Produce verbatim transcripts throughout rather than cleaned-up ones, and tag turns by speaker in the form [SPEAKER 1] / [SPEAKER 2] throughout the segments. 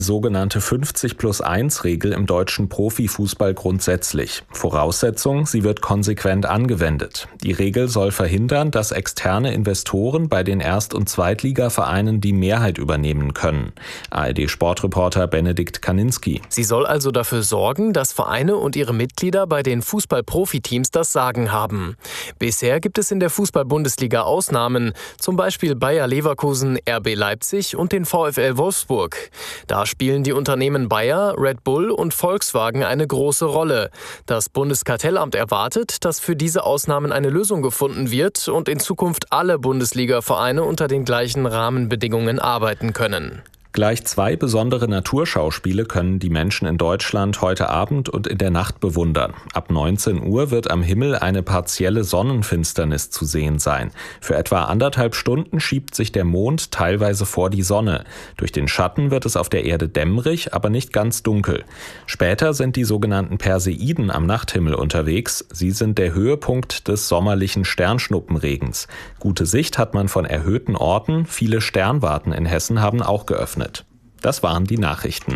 [SPEAKER 1] Sogenannte fünfzig plus eins Regel im deutschen Profifußball grundsätzlich. Voraussetzung, sie wird konsequent angewendet. Die Regel soll verhindern, dass externe Investoren bei den Erst- und Zweitligavereinen die Mehrheit übernehmen können. A R D-Sportreporter Benedikt Kaninski.
[SPEAKER 2] Sie soll also dafür sorgen, dass Vereine und ihre Mitglieder bei den Fußball-Profiteams das Sagen haben. Bisher gibt es in der Fußball-Bundesliga Ausnahmen, zum Beispiel Bayer Leverkusen, R B Leipzig und den VfL Wolfsburg. Da spielen die Unternehmen Bayer, Red Bull und Volkswagen eine große Rolle. Das Bundeskartellamt erwartet, dass für diese Ausnahmen eine Lösung gefunden wird und in Zukunft alle Bundesliga-Vereine unter den gleichen Rahmenbedingungen arbeiten können.
[SPEAKER 1] Gleich zwei besondere Naturschauspiele können die Menschen in Deutschland heute Abend und in der Nacht bewundern. Ab neunzehn Uhr wird am Himmel eine partielle Sonnenfinsternis zu sehen sein. Für etwa anderthalb Stunden schiebt sich der Mond teilweise vor die Sonne. Durch den Schatten wird es auf der Erde dämmerig, aber nicht ganz dunkel. Später sind die sogenannten Perseiden am Nachthimmel unterwegs. Sie sind der Höhepunkt des sommerlichen Sternschnuppenregens. Gute Sicht hat man von erhöhten Orten. Viele Sternwarten in Hessen haben auch geöffnet. Das waren die Nachrichten.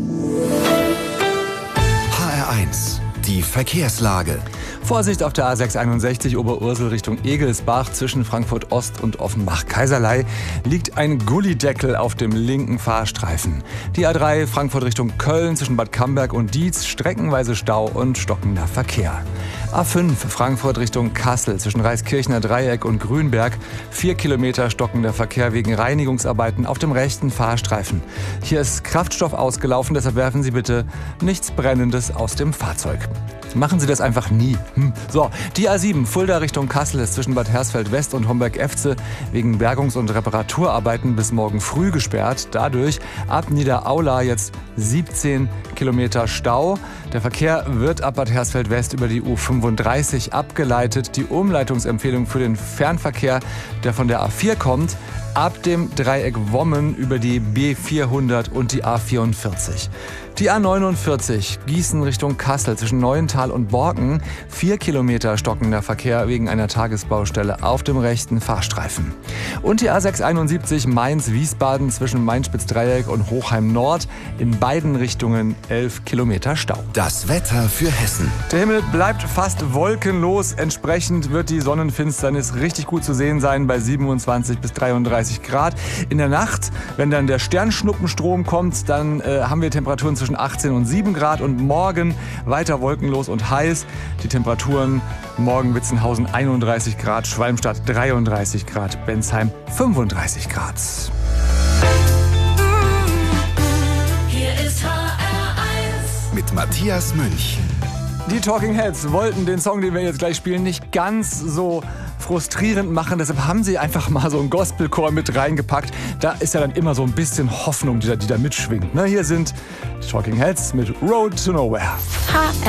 [SPEAKER 3] H R eins, die Verkehrslage.
[SPEAKER 4] Vorsicht auf der A sechs einundsechzig Oberursel Richtung Egelsbach zwischen Frankfurt Ost und Offenbach-Kaiserlei liegt ein Gullideckel auf dem linken Fahrstreifen. Die A drei Frankfurt Richtung Köln zwischen Bad Camberg und Dietz streckenweise Stau und stockender Verkehr. A fünf Frankfurt Richtung Kassel zwischen Reiskirchner Dreieck und Grünberg. Vier Kilometer stockender Verkehr wegen Reinigungsarbeiten auf dem rechten Fahrstreifen. Hier ist Kraftstoff ausgelaufen, deshalb werfen Sie bitte nichts Brennendes aus dem Fahrzeug. Machen Sie das einfach nie. Hm. So, die A sieben Fulda Richtung Kassel ist zwischen Bad Hersfeld West und Homberg-Efze wegen Bergungs- und Reparaturarbeiten bis morgen früh gesperrt. Dadurch ab Niederaula jetzt siebzehn Kilometer Stau. Der Verkehr wird ab Bad Hersfeld West über die U fünfunddreißig abgeleitet. Die Umleitungsempfehlung für den Fernverkehr, der von der A vier kommt, ab dem Dreieck Wommen über die B vierhundert und die A vierundvierzig. Die A neunundvierzig Gießen Richtung Kassel zwischen Neuental und Borken. Vier Kilometer stockender Verkehr wegen einer Tagesbaustelle auf dem rechten Fahrstreifen. Und die A sechshunderteinundsiebzig Mainz-Wiesbaden zwischen Mainz-Spitz-Dreieck und Hochheim Nord. In beiden Richtungen elf Kilometer Stau.
[SPEAKER 3] Das Wetter für Hessen.
[SPEAKER 4] Der Himmel bleibt fast wolkenlos. Entsprechend wird die Sonnenfinsternis richtig gut zu sehen sein bei siebenundzwanzig bis dreiunddreißig Grad. In der Nacht, wenn dann der Sternschnuppenstrom kommt, dann äh, haben wir Temperaturen zwischen achtzehn und sieben Grad und morgen weiter wolkenlos und heiß. Die Temperaturen morgen Witzenhausen einunddreißig Grad, Schwalmstadt dreiunddreißig Grad, Bensheim fünfunddreißig Grad.
[SPEAKER 5] Hier ist H R eins
[SPEAKER 3] Mit Matthias Münch.
[SPEAKER 4] Die Talking Heads wollten den Song, den wir jetzt gleich spielen, nicht ganz so frustrierend machen. Deshalb haben sie einfach mal so einen Gospelchor mit reingepackt. Da ist ja dann immer so ein bisschen Hoffnung, die da, die da mitschwingt. Na, hier sind die Talking Heads mit Road to Nowhere.
[SPEAKER 5] H R